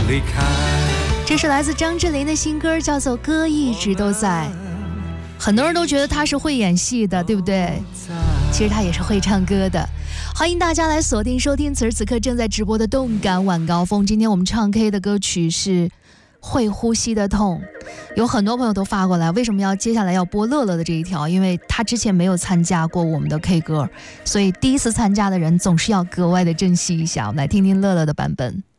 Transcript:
离开。 这是来自张智霖的新歌，叫做《歌一直都在》。很多人都觉得他是会演戏的，对不对？其实他也是会唱歌的。欢迎大家来锁定收听此时此刻正在直播的动感晚高峰。今天我们唱 K 的歌曲是会呼吸的痛。有很多朋友都发过来，为什么要接下来要播乐乐的这一条？因为他之前没有参加过我们的 K 歌，所以第一次参加的人总是要格外的珍惜一下。我们来听听乐乐的版本。